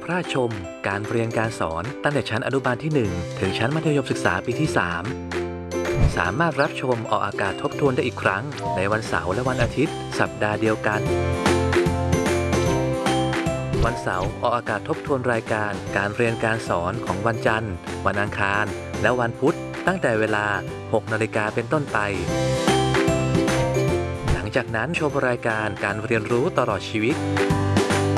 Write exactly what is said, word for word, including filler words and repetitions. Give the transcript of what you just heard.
พลาดชมการเรียนการสอนตั้งแต่ชั้นอนุบาลที่หนึ่งถึงชั้นมัธยมศึกษาปีที่สามสามารถรับชมออกอากาศทบทวนได้อีกครั้งในวันเสาร์และวันอาทิตย์สัปดาห์เดียวกันวันเสาร์ออกอากาศทบทวนรายการการเรียนการสอนของวันจันทร์วันอังคารและวันพุธตั้งแต่เวลา หกนาฬิกาเป็นต้นไปหลังจากนั้นชมรายการการเรียนรู้ตลอดชีวิต